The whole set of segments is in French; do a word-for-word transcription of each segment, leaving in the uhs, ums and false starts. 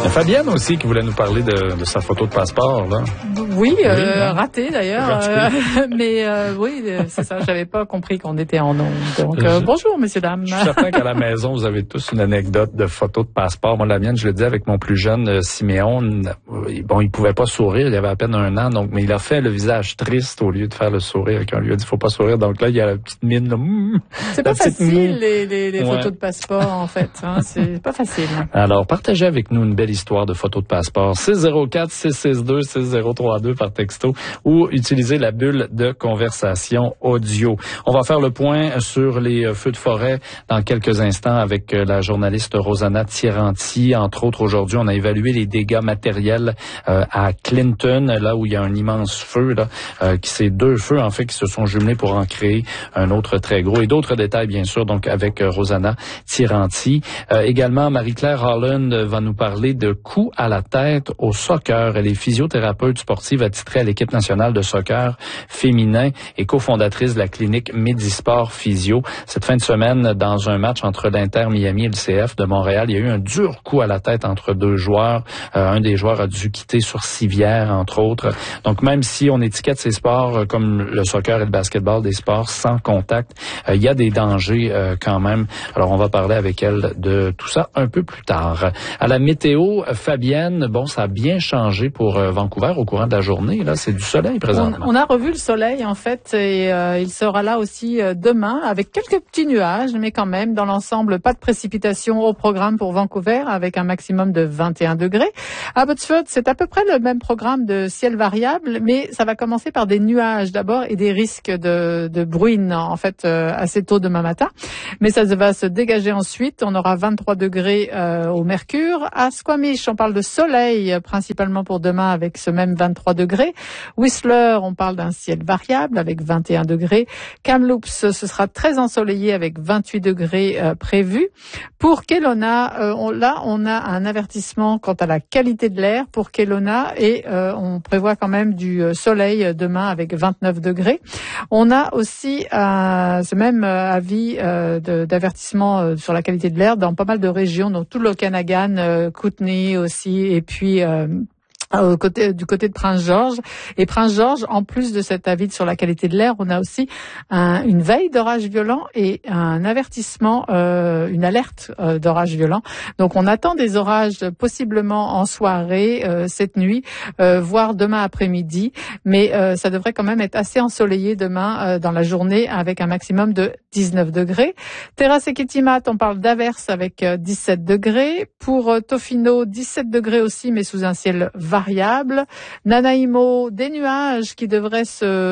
Il y a Fabienne aussi qui voulait nous parler de, de sa photo de passeport, là. Oui, oui euh, hein? raté d'ailleurs. Euh, mais euh, oui, c'est ça, j'avais pas compris qu'on était en ondes. Donc, euh, je, bonjour, messieurs, dames. Je suis certain qu'à la maison, vous avez tous une anecdote de photo de passeport. Moi, la mienne, je le dis avec mon plus jeune, euh, Siméon. Bon, il pouvait pas sourire, il avait à peine un an, donc, mais il a fait le visage triste au lieu de faire le sourire. Quand on lui a dit, faut pas sourire. Donc là, il y a la petite mine, là. Mmh, c'est pas facile, les, les, les ouais. photos de passeport, en fait. Hein, c'est pas facile. Alors, partagez avec nous une belle histoire de photo de passeport. six zéro quatre, six six deux, six zéro trois deux par texto ou utilisez la bulle de conversation audio. On va faire le point sur les feux de forêt dans quelques instants avec la journaliste Rosanna Tiranti. Entre autres, aujourd'hui, on a évalué les dégâts matériels euh, à Clinton, là où il y a un immense feu, là, euh, qui c'est deux feux, en fait, qui se sont jumelés pour en créer un autre très gros. Et d'autres détails, bien sûr, donc avec Rosanna Tiranti. Euh, également, Marie-Claire Holland va nous parler de coups à la tête au soccer. Elle est physiothérapeute sportive attitrée à l'équipe nationale de soccer féminin et cofondatrice de la clinique Medisport Physio. Cette fin de semaine, dans un match entre l'Inter Miami et le C F de Montréal, il y a eu un dur coup à la tête entre deux joueurs. Euh, un des joueurs a dû quitter sur civière, entre autres. Donc, même si on étiquette ces sports comme le soccer et le basketball des sports sans contact, euh, il y a des dangers euh, quand même. Alors, on va parler avec elle de tout ça un peu plus tard. À la météo, Fabienne, bon, ça a bien changé pour euh, Vancouver au courant de la journée. Là, c'est du soleil présentement. On, on a revu le soleil, en fait, et euh, il sera là aussi euh, demain, avec quelques petits nuages, mais quand même, dans l'ensemble, pas de précipitations au programme pour Vancouver, avec un maximum de vingt et un degrés. À Abbotsford, c'est à peu près le même programme de ciel variable, mais ça va commencer par des nuages d'abord et des risques de, de bruine, en fait, euh, assez tôt demain matin. Mais ça va se dégager ensuite. On aura vingt-trois degrés euh, au mercure. À Squamish, on parle de soleil, principalement pour demain, avec ce même vingt-trois degrés. Whistler, on parle d'un ciel variable avec vingt et un degrés. Kamloops, ce sera très ensoleillé avec vingt-huit degrés euh, prévus. Pour Kelowna, euh, on, là, on a un avertissement quant à la qualité de l'air pour Kelowna et euh, on prévoit quand même du soleil demain avec vingt-neuf degrés. On a aussi euh, ce même avis euh, de, d'avertissement euh, sur la qualité de l'air dans pas mal de régions, donc tout l'Okanagan, euh, Kootenay aussi, et puis euh, Au côté, du côté de Prince-Georges. Et Prince-Georges, en plus de cet avis sur la qualité de l'air, on a aussi un, une veille d'orage violent et un avertissement, euh, une alerte euh, d'orage violent. Donc on attend des orages possiblement en soirée, euh, cette nuit, euh, voire demain après-midi. Mais euh, ça devrait quand même être assez ensoleillé demain euh, dans la journée avec un maximum de dix-neuf degrés. Terrasse et Kitimat, on parle d'averses avec euh, dix-sept degrés. Pour euh, Tofino, dix-sept degrés aussi, mais sous un ciel variable. variable. Nanaimo, des nuages qui devraient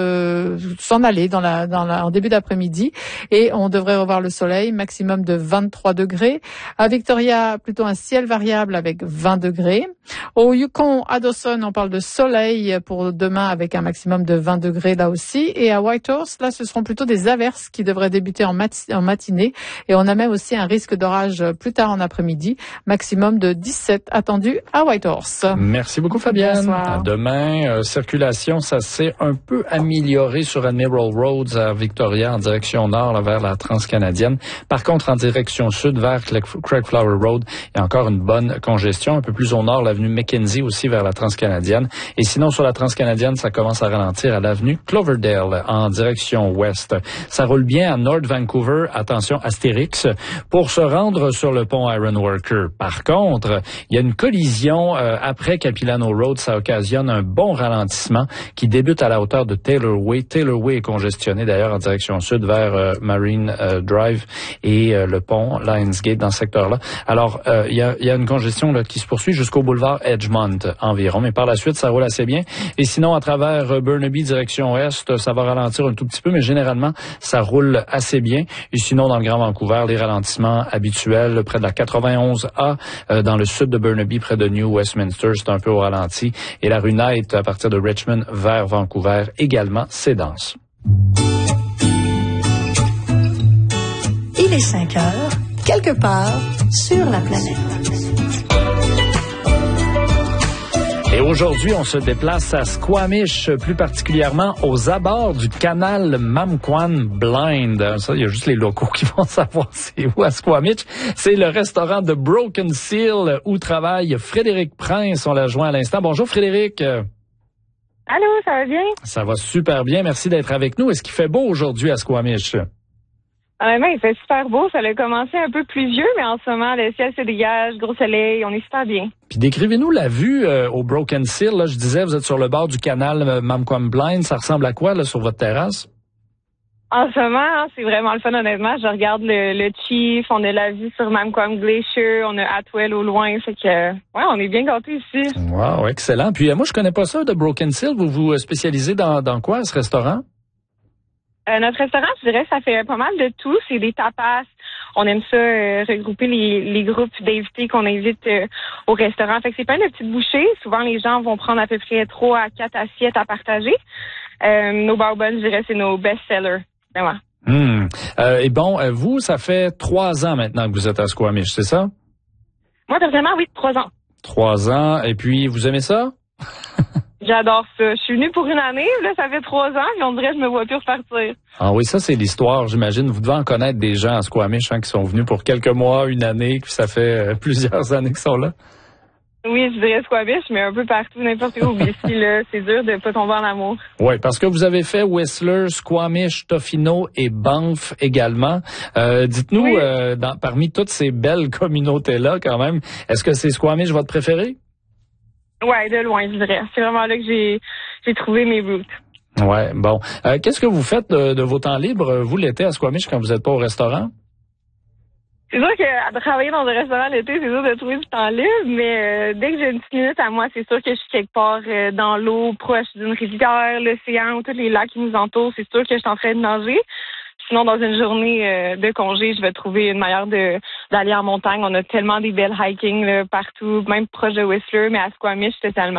se s'en aller dans la, dans la, en début d'après-midi et on devrait revoir le soleil, maximum de vingt-trois degrés. À Victoria, plutôt un ciel variable avec vingt degrés. Au Yukon, à Dawson, on parle de soleil pour demain avec un maximum de vingt degrés là aussi. Et à Whitehorse, là, ce seront plutôt des averses qui devraient débuter en, mat- en matinée et on a même aussi un risque d'orage plus tard en après-midi, maximum de dix-sept attendu à Whitehorse. Merci beaucoup, Fabienne. Bonsoir. À demain, euh, circulation, ça s'est un peu amélioré sur Admiral Roads à Victoria en direction nord là, vers la Transcanadienne. Par contre, en direction sud vers Craigflower Road, il y a encore une bonne congestion. Un peu plus au nord, l'avenue Mackenzie aussi vers la Transcanadienne. Et sinon, sur la Transcanadienne, ça commence à ralentir à l'avenue Cloverdale en direction ouest. Ça roule bien à North Vancouver, attention Astérix, pour se rendre sur le pont Ironworker. Par contre, il y a une collision euh, après Capilano Road, ça occasionne un bon ralentissement qui débute à la hauteur de Taylor Way. Taylor Way est congestionné d'ailleurs en direction sud vers euh, Marine euh, Drive et euh, le pont Lionsgate dans ce secteur-là. Alors, il euh, y, a, y a une congestion là, qui se poursuit jusqu'au boulevard Edgemont environ, mais par la suite, ça roule assez bien. Et sinon, à travers euh, Burnaby, direction ouest, ça va ralentir un tout petit peu, mais généralement, ça roule assez bien. Et sinon, dans le Grand Vancouver, les ralentissements habituels près de la quatre-vingt-onze A, euh, dans le sud de Burnaby, près de New Westminster, c'est un peu au ralenti. Et la rue Knight, à partir de Richmond vers Vancouver, également, c'est dense. Il est cinq heures, quelque part sur la planète. Et Et aujourd'hui, on se déplace à Squamish, plus particulièrement aux abords du canal Mamquan Blind. Ça, il y a juste les locaux qui vont savoir c'est où à Squamish. C'est le restaurant de Broken Seal où travaille Frédéric Prince. On l'a joint à l'instant. Bonjour Frédéric. Allô, ça va bien? Ça va super bien. Merci d'être avec nous. Est-ce qu'il fait beau aujourd'hui à Squamish? Honnêtement, il fait super beau. Ça a commencé un peu pluvieux, mais en ce moment, le ciel se dégage, gros soleil, on est super bien. Puis décrivez-nous la vue euh, au Broken Seal. Là, je disais, vous êtes sur le bord du canal euh, Mamquan Blind. Ça ressemble à quoi là sur votre terrasse? En ce moment, hein, c'est vraiment le fun, honnêtement. Je regarde le, le Chief, on a la vue sur Mamquan Glacier, on a Atwell au loin. Fait que, ouais, on est bien gâtés ici. Wow, excellent. Puis euh, moi, je connais pas ça de Broken Seal. Vous vous spécialisez dans, dans quoi, ce restaurant? Euh, notre restaurant, je dirais, ça fait pas mal de tout. C'est des tapas. On aime ça, euh, regrouper les, les groupes d'invités qu'on invite euh, au restaurant. Fait que c'est plein de petites bouchées. Souvent, les gens vont prendre à peu près trois à quatre assiettes à partager. Euh, nos bourbons, je dirais, c'est nos best-sellers. Vraiment. Mmh. Euh, et bon, euh, vous, ça fait trois ans maintenant que vous êtes à Squamish, c'est ça? Moi, personnellement, oui, trois ans. Trois ans. Et puis, vous aimez ça? J'adore ça. Je suis venue pour une année, là, ça fait trois ans, puis on dirait que je me vois plus repartir. Ah oui, ça, c'est l'histoire, j'imagine. Vous devez en connaître des gens à Squamish hein, qui sont venus pour quelques mois, une année, puis ça fait euh, plusieurs années qu'ils sont là. Oui, je dirais Squamish, mais un peu partout, n'importe où. Ici, là, c'est dur de pas tomber en amour. Oui, parce que vous avez fait Whistler, Squamish, Tofino et Banff également. Euh, dites-nous, oui. euh, dans, parmi toutes ces belles communautés-là, quand même, est-ce que c'est Squamish votre préféré? Ouais, de loin, je dirais. C'est vraiment là que j'ai j'ai trouvé mes roots. Ouais, bon. Euh, qu'est-ce que vous faites de, de vos temps libres, vous, l'été à Squamish, quand vous n'êtes pas au restaurant? C'est sûr que à travailler dans un restaurant l'été, c'est sûr de trouver du temps libre, mais euh, dès que j'ai une petite minute à moi, c'est sûr que je suis quelque part euh, dans l'eau, proche d'une rivière, l'océan ou tous les lacs qui nous entourent. C'est sûr que je suis en train de nager. Sinon, dans une journée euh, de congé, je vais trouver une manière de d'aller en montagne. On a tellement des belles hiking là, partout, même proche de Whistler, mais à Squamish, totalement.